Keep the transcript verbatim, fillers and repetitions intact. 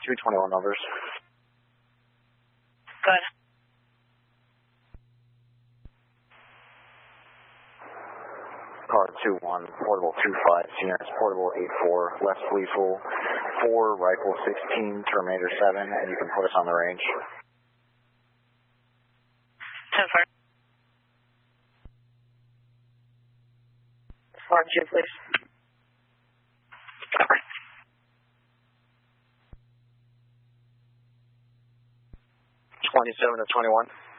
two twenty-one numbers. Good. Car two one, portable two five, Sierra portable eight four, left lethal four, rifle sixteen, Terminator seven, and you can put us on the range. ten four. Four two, please. twenty-seven to twenty-one.